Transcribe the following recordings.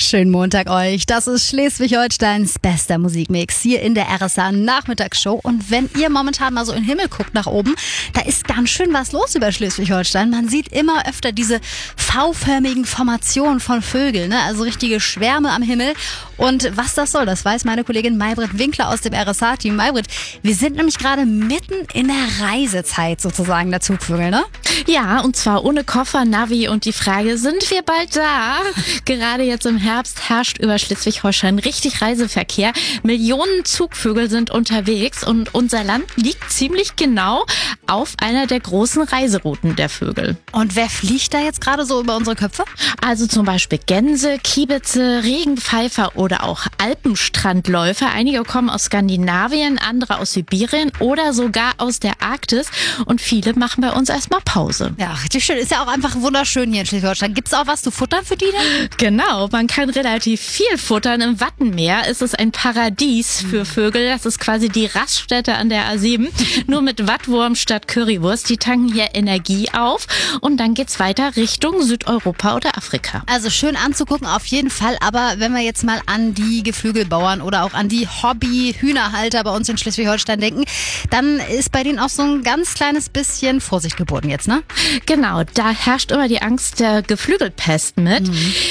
Schönen Montag euch. Das ist Schleswig-Holsteins bester Musikmix hier in der RSA Nachmittagsshow. Und wenn ihr momentan mal so in den Himmel guckt nach oben, da ist ganz schön was los über Schleswig-Holstein. Man sieht immer öfter diese V-förmigen Formationen von Vögeln, ne? Also richtige Schwärme am Himmel. Und was das soll, das weiß meine Kollegin Maybrit Winkler aus dem RSA-Team. Maybrit, wir sind nämlich gerade mitten in der Reisezeit sozusagen der Zugvögel, ne? Ja, und zwar ohne Koffer, Navi und die Frage, sind wir bald da? Gerade jetzt im Herbst herrscht über Schleswig-Holstein richtig Reiseverkehr. Millionen Zugvögel sind unterwegs und unser Land liegt ziemlich genau auf einer der großen Reiserouten der Vögel. Und wer fliegt da jetzt gerade so über unsere Köpfe? Also zum Beispiel Gänse, Kiebitze, Regenpfeifer oder auch Alpenstrandläufer. Einige kommen aus Skandinavien, andere aus Sibirien oder sogar aus der Arktis. Und viele machen bei uns erstmal Pause. Ja, richtig schön. Ist ja auch einfach wunderschön hier in Schleswig-Holstein. Gibt es auch was zu futtern für die denn? Genau, man kann relativ viel futtern. Im Wattenmeer ist es ein Paradies für Vögel. Das ist quasi die Raststätte an der A7. Nur mit Wattwurm statt Currywurst. Die tanken hier Energie auf. Und dann geht's weiter Richtung Südeuropa oder Afrika. Also schön anzugucken auf jeden Fall. Aber wenn wir jetzt mal an die Geflügelbauern oder auch an die Hobby-Hühnerhalter bei uns in Schleswig-Holstein denken, dann ist bei denen auch so ein ganz kleines bisschen Vorsicht geboten jetzt, ne? Genau, da herrscht immer die Angst der Geflügelpest mit.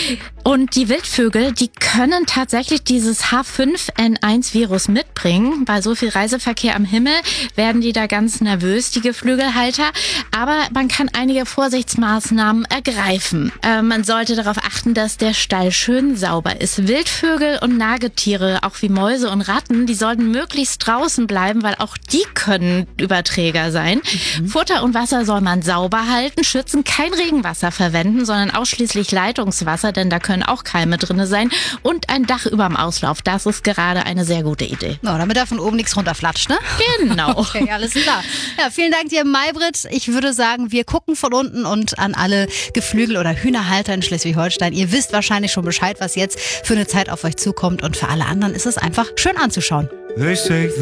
Und die Wildvögel, die können tatsächlich dieses H5N1-Virus mitbringen. Bei so viel Reiseverkehr am Himmel werden die da ganz nervös, die Geflügelhalter. Aber man kann einige Vorsichtsmaßnahmen ergreifen. Man sollte darauf achten, dass der Stall schön sauber ist. Wildvögel und Nagetiere, auch wie Mäuse und Ratten, die sollten möglichst draußen bleiben, weil auch die können Überträger sein. Futter und Wasser soll man sauber halten, schützen, kein Regenwasser verwenden, sondern ausschließlich Leitungswasser, denn da können auch Keime drin sein. Und ein Dach überm Auslauf, das ist gerade eine sehr gute Idee. No, damit da von oben nichts runterflatscht, ne? Genau. Okay, alles klar. Ja, vielen Dank dir, Maybrit. Ich würde sagen, wir gucken von unten und an alle Geflügel- oder Hühnerhalter in Schleswig-Holstein. Ihr wisst wahrscheinlich schon Bescheid, was jetzt für eine Zeit auf euch zukommt. Und für alle anderen ist es einfach schön anzuschauen. They say